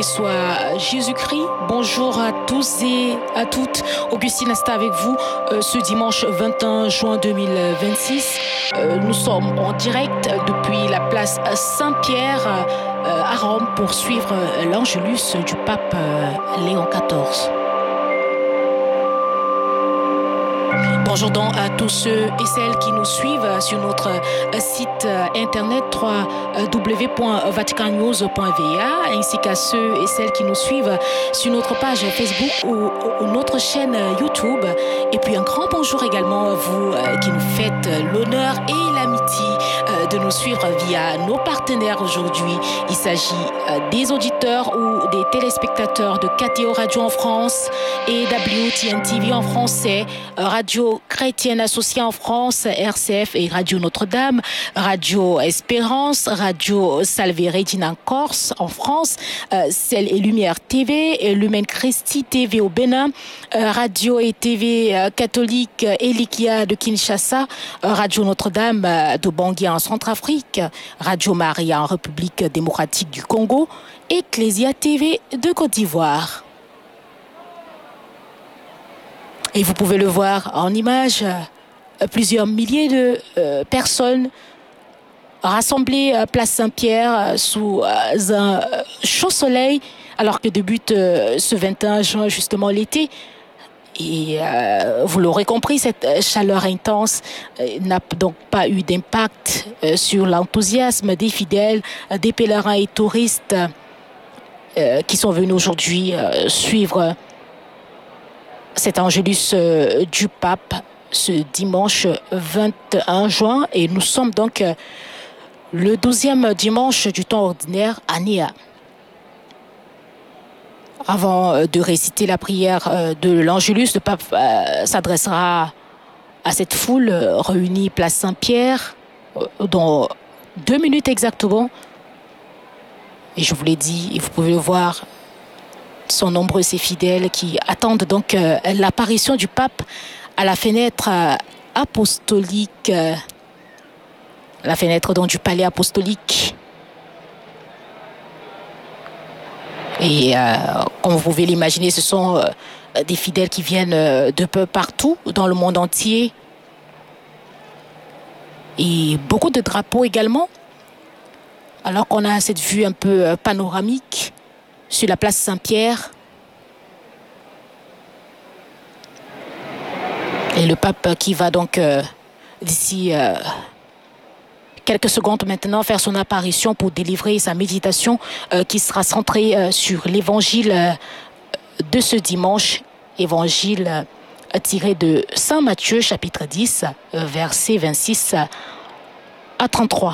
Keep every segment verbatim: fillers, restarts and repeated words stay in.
béni soit Jésus-Christ. Bonjour à tous et à toutes. Augustine est avec vous euh, ce dimanche vingt et un juin deux mille vingt-six. Euh, nous sommes en direct depuis la place Saint-Pierre euh, à Rome pour suivre l'Angélus du pape euh, Léon quatorze. Bonjour donc à tous ceux et celles qui nous suivent sur notre site internet w w w point vatican news point v a ainsi qu'à ceux et celles qui nous suivent sur notre page Facebook ou, ou notre chaîne YouTube. Et puis un grand bonjour également à vous qui nous faites l'honneur et l'amitié de nous suivre via nos partenaires aujourd'hui. Il s'agit des auditeurs ou des téléspectateurs de K T O Radio en France et W T N T V en français, Radio Chrétienne Associée en France, R C F et Radio Notre-Dame, Radio Espérance, Radio Salve Regina en Corse en France, euh, Ciel et Lumière T V, et Lumen Christi T V au Bénin, euh, Radio et T V euh, catholique Elikia de Kinshasa, euh, Radio Notre-Dame euh, de Bangui en Centrafrique, Radio Maria en République démocratique du Congo, Ecclesia T V de Côte d'Ivoire. Et vous pouvez le voir en image, euh, plusieurs milliers de euh, personnes rassemblées à Place Saint-Pierre euh, sous euh, un chaud soleil, alors que débute euh, ce vingt et un juin justement l'été. Et euh, vous l'aurez compris, cette chaleur intense euh, n'a donc pas eu d'impact euh, sur l'enthousiasme des fidèles, euh, des pèlerins et touristes euh, qui sont venus aujourd'hui euh, suivre cet Angélus euh, du pape ce dimanche vingt et un juin. Et nous sommes donc euh, le douzième dimanche du temps ordinaire à Néa. Avant euh, de réciter la prière euh, de l'Angélus, le pape euh, s'adressera à cette foule euh, réunie place Saint-Pierre euh, dans deux minutes exactement. Et je vous l'ai dit, et vous pouvez le voir, sont nombreux ces fidèles qui attendent donc euh, l'apparition du pape à la fenêtre euh, apostolique, euh, la fenêtre donc du palais apostolique. Et euh, comme vous pouvez l'imaginer, ce sont euh, des fidèles qui viennent euh, de peu partout dans le monde entier. Et beaucoup de drapeaux également. Alors qu'on a cette vue un peu euh, panoramique sur la place Saint-Pierre. Et le pape qui va donc euh, d'ici euh, quelques secondes maintenant faire son apparition pour délivrer sa méditation euh, qui sera centrée euh, sur l'évangile euh, de ce dimanche, évangile euh, tiré de Saint Matthieu chapitre dix, euh, versets vingt-six à trente-trois.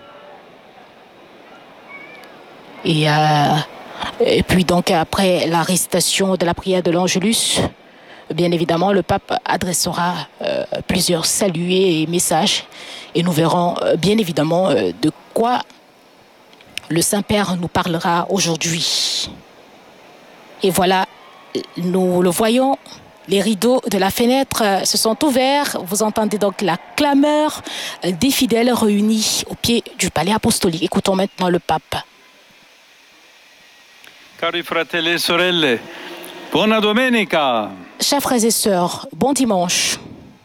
Et euh, Et puis donc après la récitation de la prière de l'Angélus, bien évidemment le pape adressera euh, plusieurs saluets et messages et nous verrons euh, bien évidemment euh, de quoi le Saint-Père nous parlera aujourd'hui. Et voilà, nous le voyons, les rideaux de la fenêtre euh, se sont ouverts, vous entendez donc la clameur euh, des fidèles réunis au pied du palais apostolique. Écoutons maintenant le pape. Cari fratelli e sorelle, buona domenica. Chers frères et sœurs, bon dimanche.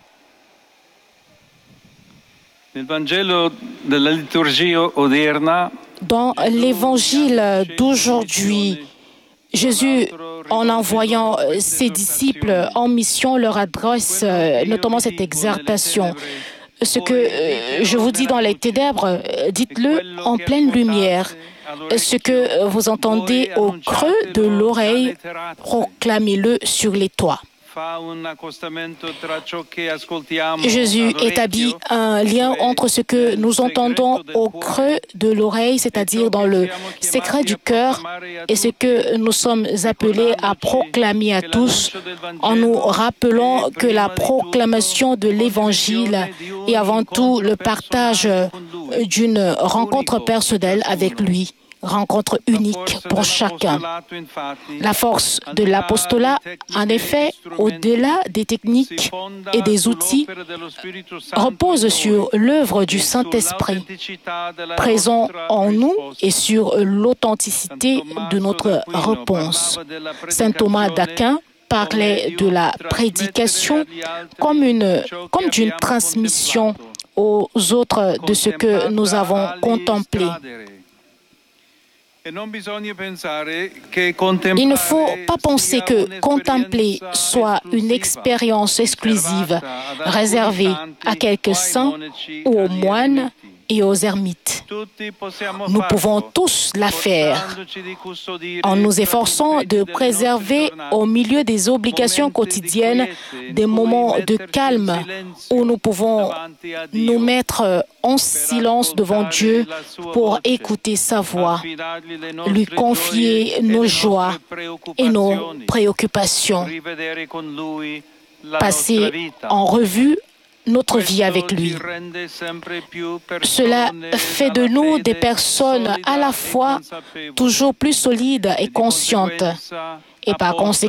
Nel Vangelo della liturgia odierna, dans l'évangile d'aujourd'hui, Jésus, en envoyant ses disciples en mission, leur adresse notamment cette exhortation. Ce que je vous dis dans les ténèbres, dites-le en pleine lumière. Ce que vous entendez au creux de l'oreille, proclamez-le sur les toits. Jésus établit un lien entre ce que nous entendons au creux de l'oreille, c'est-à-dire dans le secret du cœur, et ce que nous sommes appelés à proclamer à tous, en nous rappelant que la proclamation de l'Évangile est avant tout le partage d'une rencontre personnelle avec lui, rencontre unique pour chacun. La force de l'apostolat, en effet, au-delà des techniques et des outils, repose sur l'œuvre du Saint-Esprit, présent en nous et sur l'authenticité de notre réponse. Saint Thomas d'Aquin parlait de la prédication comme une, comme d'une transmission aux autres de ce que nous avons contemplé. Il ne faut pas penser que contempler soit une expérience exclusive réservée à quelques saints ou aux moines et aux ermites. Nous pouvons tous la faire en nous efforçant de préserver au milieu des obligations quotidiennes des moments de calme où nous pouvons nous mettre en silence devant Dieu pour écouter sa voix, lui confier nos joies et nos préoccupations, passer en revue notre vie avec lui. Cela fait de nous des personnes à la fois toujours plus solides et conscientes. Et par conséquent,